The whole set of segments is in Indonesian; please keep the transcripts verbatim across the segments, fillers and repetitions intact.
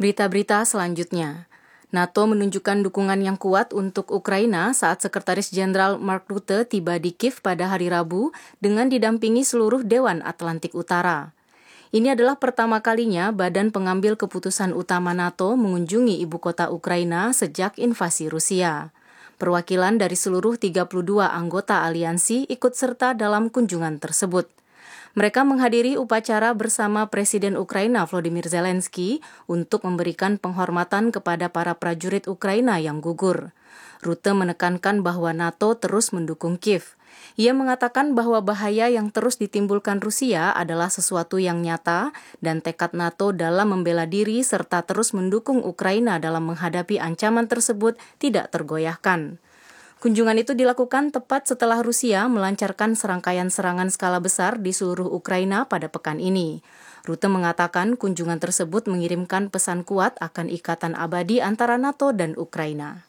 Berita-berita selanjutnya. NATO menunjukkan dukungan yang kuat untuk Ukraina saat Sekretaris Jenderal Mark Rutte tiba di Kiev pada hari Rabu dengan didampingi seluruh Dewan Atlantik Utara. Ini adalah pertama kalinya badan pengambil keputusan utama NATO mengunjungi ibu kota Ukraina sejak invasi Rusia. Perwakilan dari seluruh tiga puluh dua anggota aliansi ikut serta dalam kunjungan tersebut. Mereka menghadiri upacara bersama Presiden Ukraina Volodymyr Zelensky untuk memberikan penghormatan kepada para prajurit Ukraina yang gugur. Rutte menekankan bahwa NATO terus mendukung Kiev. Ia mengatakan bahwa bahaya yang terus ditimbulkan Rusia adalah sesuatu yang nyata dan tekad NATO dalam membela diri serta terus mendukung Ukraina dalam menghadapi ancaman tersebut tidak tergoyahkan. Kunjungan itu dilakukan tepat setelah Rusia melancarkan serangkaian serangan skala besar di seluruh Ukraina pada pekan ini. Rutte mengatakan kunjungan tersebut mengirimkan pesan kuat akan ikatan abadi antara NATO dan Ukraina.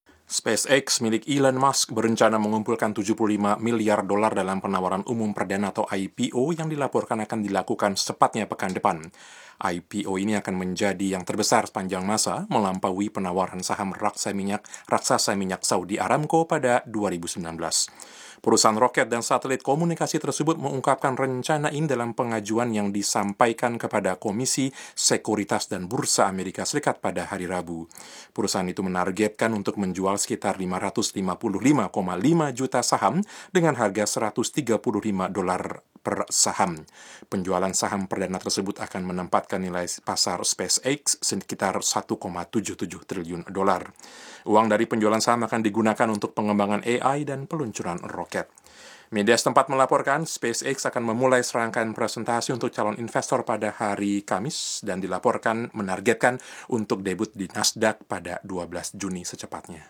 SpaceX milik Elon Musk berencana mengumpulkan tujuh puluh lima miliar dolar dalam penawaran umum perdana atau I P O yang dilaporkan akan dilakukan secepatnya pekan depan. I P O ini akan menjadi yang terbesar sepanjang masa, melampaui penawaran saham raksasa minyak, raksasa minyak Saudi Aramco pada dua ribu sembilan belas. Perusahaan roket dan satelit komunikasi tersebut mengungkapkan rencana ini dalam pengajuan yang disampaikan kepada Komisi Sekuritas dan Bursa Amerika Serikat pada hari Rabu. Perusahaan itu menargetkan untuk menjual sekitar lima ratus lima puluh lima koma lima juta saham dengan harga seratus tiga puluh lima dolar per saham. Penjualan saham perdana tersebut akan menempatkan nilai pasar SpaceX sekitar satu koma tujuh tujuh triliun dolar. Uang dari penjualan saham akan digunakan untuk pengembangan A I dan peluncuran roket. Media setempat melaporkan SpaceX akan memulai serangkaian presentasi untuk calon investor pada hari Kamis dan dilaporkan menargetkan untuk debut di Nasdaq pada dua belas Juni secepatnya.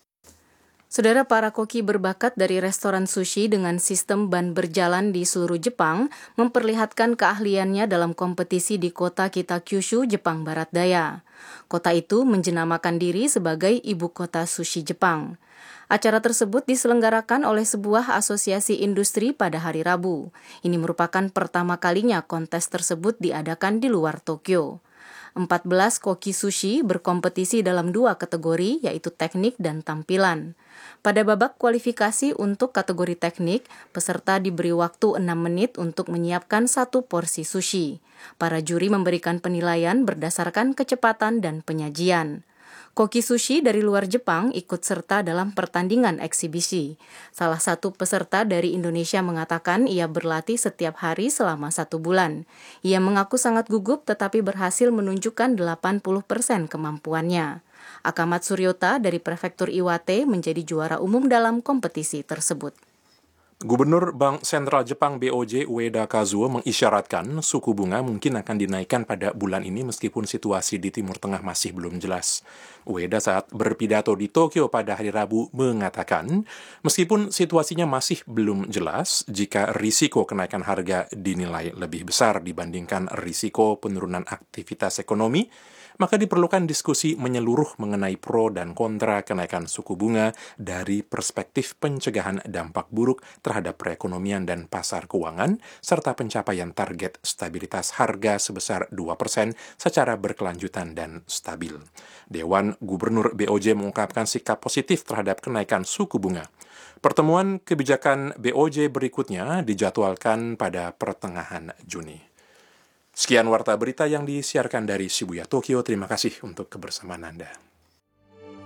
Saudara, para koki berbakat dari restoran sushi dengan sistem ban berjalan di seluruh Jepang memperlihatkan keahliannya dalam kompetisi di kota Kitakyushu, Jepang Barat Daya. Kota itu menjenamakan diri sebagai ibu kota sushi Jepang. Acara tersebut diselenggarakan oleh sebuah asosiasi industri pada hari Rabu. Ini merupakan pertama kalinya kontes tersebut diadakan di luar Tokyo. empat belas koki sushi berkompetisi dalam dua kategori, yaitu teknik dan tampilan. Pada babak kualifikasi untuk kategori teknik, peserta diberi waktu enam menit untuk menyiapkan satu porsi sushi. Para juri memberikan penilaian berdasarkan kecepatan dan penyajian. Koki sushi dari luar Jepang ikut serta dalam pertandingan eksibisi. Salah satu peserta dari Indonesia mengatakan ia berlatih setiap hari selama satu bulan. Ia mengaku sangat gugup tetapi berhasil menunjukkan delapan puluh persen kemampuannya. Akamat Suryota dari Prefektur Iwate menjadi juara umum dalam kompetisi tersebut. Gubernur Bank Sentral Jepang B O J Ueda Kazuo mengisyaratkan suku bunga mungkin akan dinaikkan pada bulan ini meskipun situasi di Timur Tengah masih belum jelas. Ueda saat berpidato di Tokyo pada hari Rabu mengatakan, meskipun situasinya masih belum jelas, jika risiko kenaikan harga dinilai lebih besar dibandingkan risiko penurunan aktivitas ekonomi, maka diperlukan diskusi menyeluruh mengenai pro dan kontra kenaikan suku bunga dari perspektif pencegahan dampak buruk terhadap perekonomian dan pasar keuangan, serta pencapaian target stabilitas harga sebesar dua persen secara berkelanjutan dan stabil. Dewan Gubernur B O J mengungkapkan sikap positif terhadap kenaikan suku bunga. Pertemuan kebijakan B O J berikutnya dijadwalkan pada pertengahan Juni. Sekian warta berita yang disiarkan dari Shibuya, Tokyo. Terima kasih untuk kebersamaan Anda.